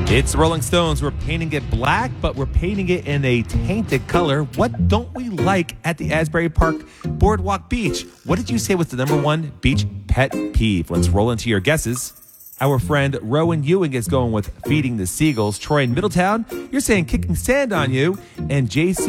It's the Rolling Stones. We're painting it black, but we're painting it in a tainted color. What don't we like at the Asbury Park Boardwalk Beach? What did you say was the number one beach pet peeve? Let's roll into your guesses. Our friend Rowan Ewing is going with feeding the seagulls. Troy in Middletown, you're saying kicking sand on you. And JC